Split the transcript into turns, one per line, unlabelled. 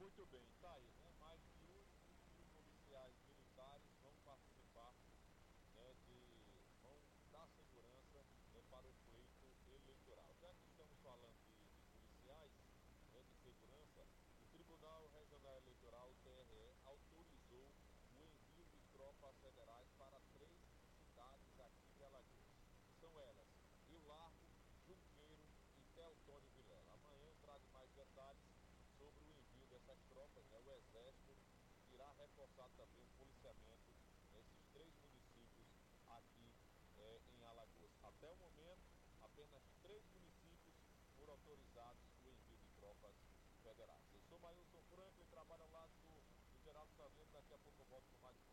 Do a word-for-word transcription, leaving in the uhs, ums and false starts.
Muito bem, tá aí, né? Mais de um mil policiais militares vão participar, né, de, vão dar segurança, né, para o pleito eleitoral. Já que estamos falando de, de policiais, né, de segurança, o Tribunal Regional Eleitoral, T R E, autorizou o envio de tropas federais para três cidades aqui de Alagoas. São elas Rio Largo, Junqueiro e Teotônio Vilela. Amanhã eu trago mais detalhes sobre o envio dessas tropas, né? O Exército irá reforçar também o policiamento nesses três municípios aqui eh, em Alagoas. Até o momento, apenas três municípios foram autorizados o envio de tropas federais. Eu sou Maílson Franco e trabalho ao lado do, do Geraldo Sarmento. Daqui a pouco eu volto com mais